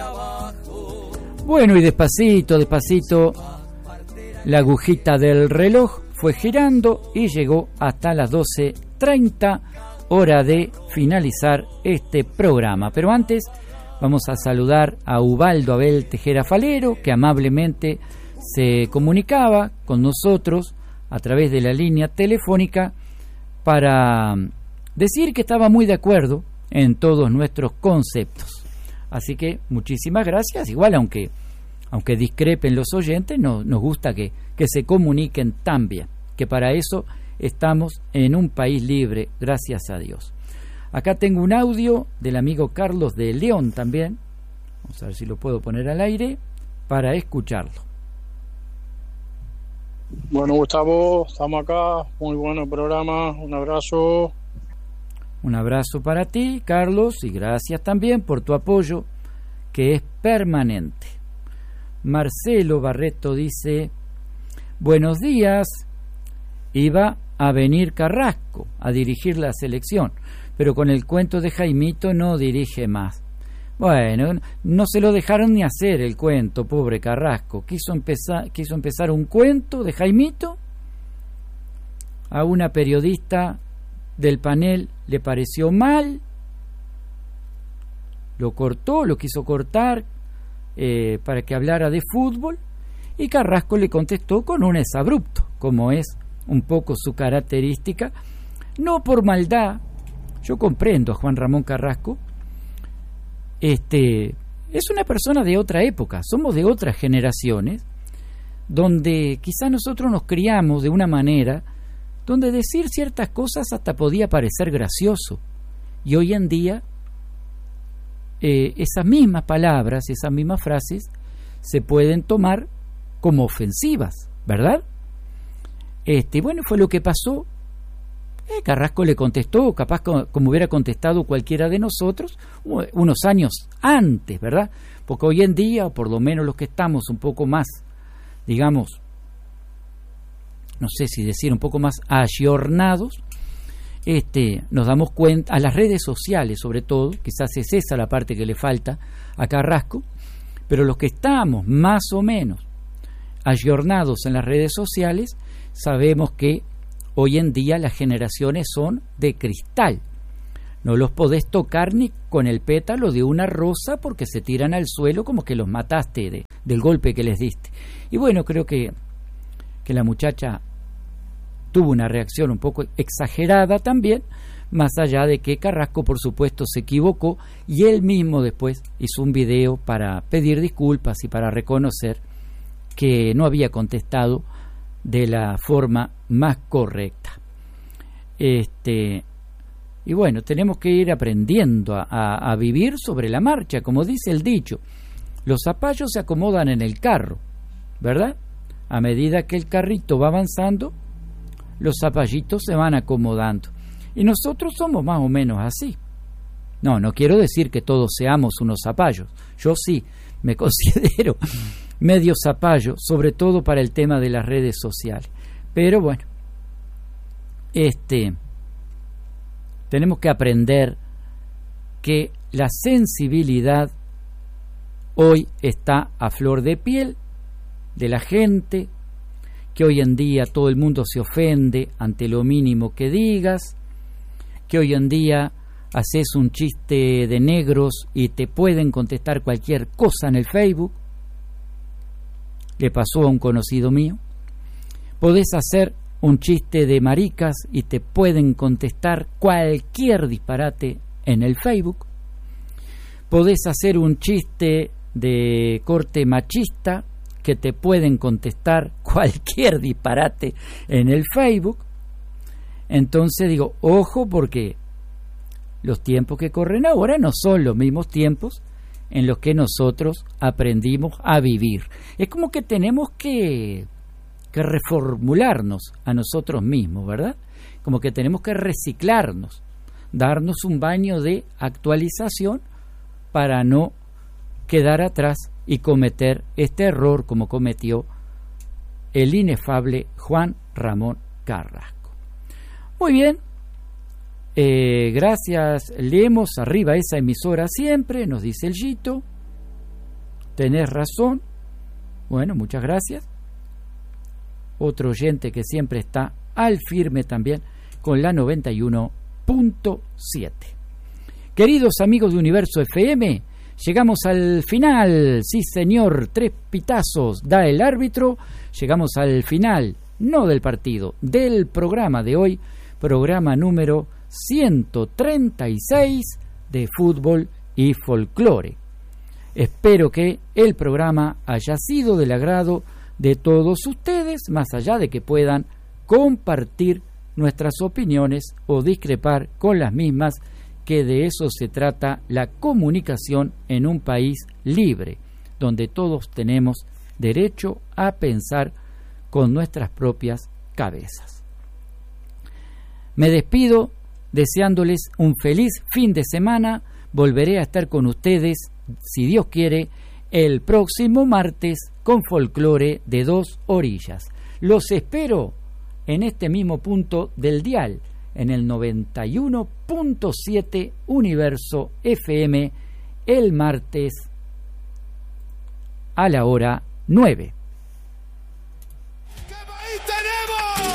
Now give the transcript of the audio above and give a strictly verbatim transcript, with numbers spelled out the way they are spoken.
Bueno, y despacito, despacito, la agujita del reloj fue girando y llegó hasta las doce treinta, hora de finalizar este programa. Pero antes vamos a saludar a Ubaldo Abel Tejera Falero, que amablemente se comunicaba con nosotros a través de la línea telefónica para decir que estaba muy de acuerdo en todos nuestros conceptos. Así que muchísimas gracias. Igual, aunque aunque discrepen los oyentes, no, nos gusta que, que se comuniquen tan bien, que para eso estamos en un país libre, gracias a Dios. Acá tengo un audio del amigo Carlos de León también. Vamos a ver si lo puedo poner al aire para escucharlo. Bueno, Gustavo, estamos acá. Muy bueno programa. Un abrazo. Un abrazo para ti, Carlos, y gracias también por tu apoyo, que es permanente. Marcelo Barreto dice: buenos días, iba a venir Carrasco a dirigir la selección, pero con el cuento de Jaimito no dirige más. Bueno, no se lo dejaron ni hacer el cuento, pobre Carrasco. Quiso empezar, quiso empezar un cuento de Jaimito. A una periodista del panel le pareció mal, lo cortó, lo quiso cortar eh, para que hablara de fútbol, y Carrasco le contestó con un exabrupto, como es un poco su característica, no por maldad. Yo comprendo a Juan Ramón Carrasco. Este es una persona de otra época, somos de otras generaciones, donde quizá nosotros nos criamos de una manera donde decir ciertas cosas hasta podía parecer gracioso, y hoy en día eh, esas mismas palabras, esas mismas frases se pueden tomar como ofensivas, ¿verdad? Este, bueno, fue lo que pasó. Eh, Carrasco le contestó, capaz como, como hubiera contestado cualquiera de nosotros unos años antes, ¿verdad? Porque hoy en día, o por lo menos los que estamos un poco más, digamos, no sé si decir un poco más ayornados, este, nos damos cuenta, a las redes sociales sobre todo, quizás es esa la parte que le falta a Carrasco, pero los que estamos más o menos ayornados en las redes sociales, sabemos que hoy en día las generaciones son de cristal. No los podés tocar ni con el pétalo de una rosa porque se tiran al suelo como que los mataste de, del golpe que les diste. Y bueno, creo que, que la muchacha tuvo una reacción un poco exagerada también, más allá de que Carrasco, por supuesto, se equivocó, y él mismo después hizo un video para pedir disculpas y para reconocer que no había contestado de la forma más correcta. Este, y bueno, tenemos que ir aprendiendo a, a, a vivir sobre la marcha, como dice el dicho. Los zapallos se acomodan en el carro, ¿verdad? A medida que el carrito va avanzando, los zapallitos se van acomodando. Y nosotros somos más o menos así. No, no quiero decir que todos seamos unos zapallos. Yo sí me considero medio zapallo, sobre todo para el tema de las redes sociales. Pero bueno, este, tenemos que aprender que la sensibilidad hoy está a flor de piel de la gente, que hoy en día todo el mundo se ofende ante lo mínimo que digas, que hoy en día haces un chiste de negros y te pueden contestar cualquier cosa en el Facebook. Le pasó a un conocido mío. Podés hacer un chiste de maricas y te pueden contestar cualquier disparate en el Facebook. Podés hacer un chiste de corte machista que te pueden contestar cualquier disparate en el Facebook. Entonces digo, ojo, porque los tiempos que corren ahora no son los mismos tiempos en los que nosotros aprendimos a vivir. Es como que tenemos que, que reformularnos a nosotros mismos, ¿verdad? Como que tenemos que reciclarnos, darnos un baño de actualización para no quedar atrás y cometer este error como cometió el inefable Juan Ramón Carrasco. Muy bien, eh, gracias, leemos arriba esa emisora siempre, nos dice el Gito. tenés razón. Bueno, muchas gracias. Otro oyente que siempre está al firme también con la noventa y uno punto siete. Queridos amigos de Universo F M, llegamos al final. Sí, señor, tres pitazos da el árbitro. Llegamos al final, no del partido, del programa de hoy, programa número ciento treinta y seis de Fútbol y Folclore. Espero que el programa haya sido del agrado de todos ustedes, más allá de que puedan compartir nuestras opiniones o discrepar con las mismas, que de eso se trata la comunicación en un país libre, donde todos tenemos derecho a pensar con nuestras propias cabezas. Me despido deseándoles un feliz fin de semana. Volveré a estar con ustedes, si Dios quiere, el próximo martes con Folclore de Dos Orillas. Los espero en este mismo punto del dial, en el noventa y uno punto siete Universo F M, el martes a la hora nueve.